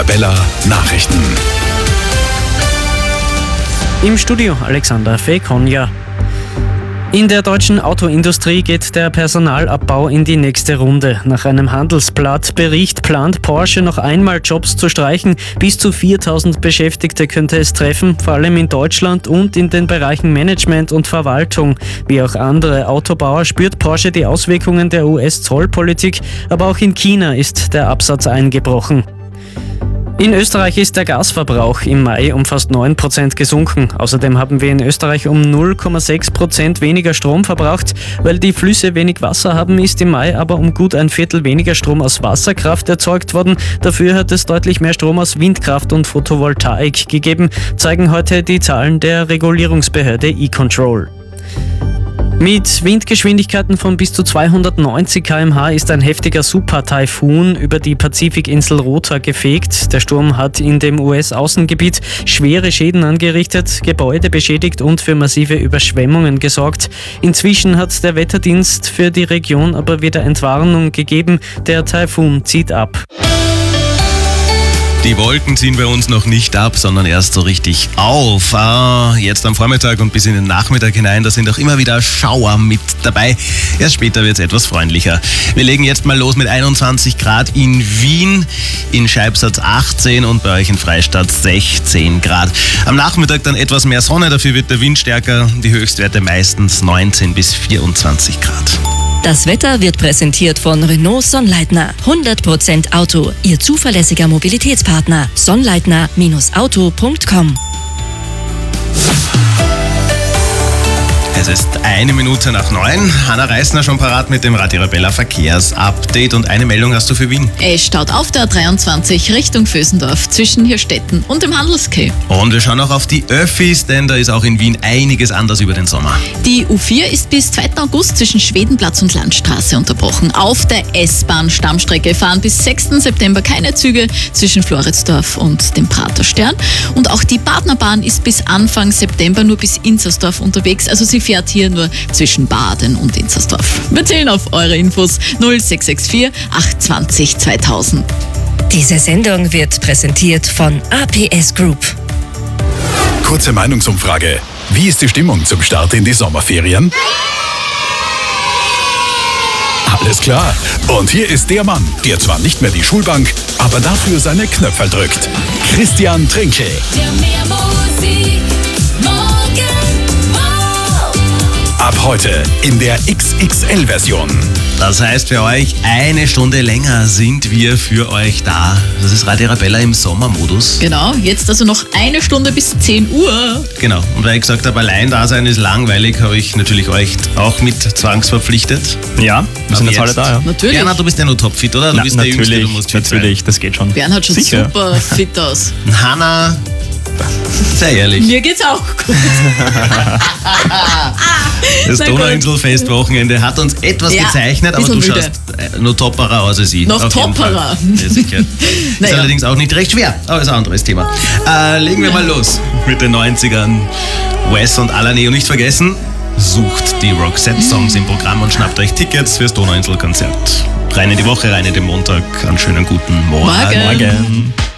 Arabella Nachrichten. Im Studio Alexander Fekonja. In der deutschen Autoindustrie geht der Personalabbau in die nächste Runde. Nach einem Handelsblatt-Bericht plant Porsche noch einmal Jobs zu streichen. Bis zu 4.000 Beschäftigte könnte es treffen, vor allem in Deutschland und in den Bereichen Management und Verwaltung. Wie auch andere Autobauer spürt Porsche die Auswirkungen der US-Zollpolitik, aber auch in China ist der Absatz eingebrochen. In Österreich ist der Gasverbrauch im Mai um fast 9% gesunken. Außerdem haben wir in Österreich um 0,6% weniger Strom verbraucht. Weil die Flüsse wenig Wasser haben, ist im Mai aber um gut ein Viertel weniger Strom aus Wasserkraft erzeugt worden. Dafür hat es deutlich mehr Strom aus Windkraft und Photovoltaik gegeben, zeigen heute die Zahlen der Regulierungsbehörde E-Control. Mit Windgeschwindigkeiten von bis zu 290 km/h ist ein heftiger Super-Taifun über die Pazifikinsel Rota gefegt. Der Sturm hat in dem US-Außengebiet schwere Schäden angerichtet, Gebäude beschädigt und für massive Überschwemmungen gesorgt. Inzwischen hat der Wetterdienst für die Region aber wieder Entwarnung gegeben. Der Taifun zieht ab. Die Wolken ziehen bei uns noch nicht ab, sondern erst so richtig auf. Jetzt am Vormittag und bis in den Nachmittag hinein, da sind auch immer wieder Schauer mit dabei. Erst später wird es etwas freundlicher. Wir legen jetzt mal los mit 21 Grad in Wien, in Scheibsatz 18 und bei euch in Freistadt 16 Grad. Am Nachmittag dann etwas mehr Sonne, dafür wird der Wind stärker, die Höchstwerte meistens 19 bis 24 Grad. Das Wetter wird präsentiert von Renault Sonnleitner. 100% Auto, Ihr zuverlässiger Mobilitätspartner. Sonnleitner-auto.com. Es ist 1 Minute nach 9. Hanna Reisner schon parat mit dem Radio Arabella Verkehrsupdate. Und eine Meldung hast du für Wien. Es staut auf der 23 Richtung Vösendorf zwischen Hirstetten und dem Handelskeh. Und wir schauen auch auf die Öffis, denn da ist auch in Wien einiges anders über den Sommer. Die U4 ist bis 2. August zwischen Schwedenplatz und Landstraße unterbrochen. Auf der S-Bahn-Stammstrecke fahren bis 6. September keine Züge zwischen Floridsdorf und dem Praterstern. Und auch die Partnerbahn ist bis Anfang September nur bis Inzersdorf unterwegs. Also sie fährt hier nur zwischen Baden und Inzersdorf. Wir zählen auf eure Infos 0664 820 2000. Diese Sendung wird präsentiert von APS Group. Kurze Meinungsumfrage. Wie ist die Stimmung zum Start in die Sommerferien? Alles klar. Und hier ist der Mann, der zwar nicht mehr die Schulbank, aber dafür seine Knöpfe drückt. Christian Trinkel. Ab heute in der XXL-Version. Das heißt für euch, 1 Stunde länger sind wir für euch da. Das ist Radio Arabella im Sommermodus. Genau, jetzt also noch 1 Stunde bis 10 Uhr. Genau, und weil ich gesagt habe, allein da sein ist langweilig, habe ich natürlich euch auch mit zwangsverpflichtet. Ja, wir sind jetzt alle da, ja. Natürlich. Bernhard, du bist ja nur topfit, oder? Du bist der Jüngste, du musst fit sein. Natürlich, das geht schon. Bernhard schaut Sicher. super fit aus. Hanna, sehr ehrlich. Mir geht's auch gut. Das Na gut. Donauinsel-Festwochenende hat uns etwas gezeichnet, aber du Bisschen schaust nur topperer aus als ich. Noch auf jeden topperer. Fall. Ja, sicher. Ist Naja. allerdings auch nicht recht schwer, aber ist ein anderes Thema. Legen wir mal los mit den 90ern. Wes und Alané, und nicht vergessen, sucht die Roxette-Songs im Programm und schnappt euch Tickets fürs Donauinsel-Konzert. Rein in die Woche, rein in den Montag. Einen schönen guten Morgen. Morgen.